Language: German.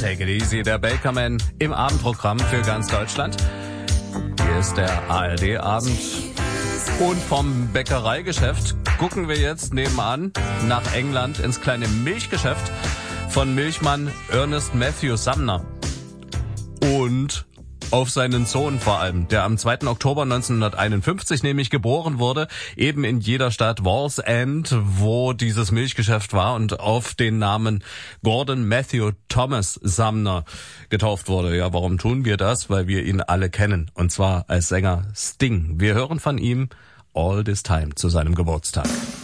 Take It Easy, der Bakerman im Abendprogramm für ganz Deutschland. Hier ist der ARD-Abend. Und vom Bäckereigeschäft gucken wir jetzt nebenan nach England ins kleine Milchgeschäft von Milchmann Ernest Matthew Sumner. Und auf seinen Sohn vor allem, der am 2. Oktober 1951 nämlich geboren wurde, eben in jeder Stadt Wallsend, wo dieses Milchgeschäft war, und auf den Namen Gordon Matthew Thomas Sumner getauft wurde. Ja, warum tun wir das? Weil wir ihn alle kennen, und zwar als Sänger Sting. Wir hören von ihm All This Time zu seinem Geburtstag.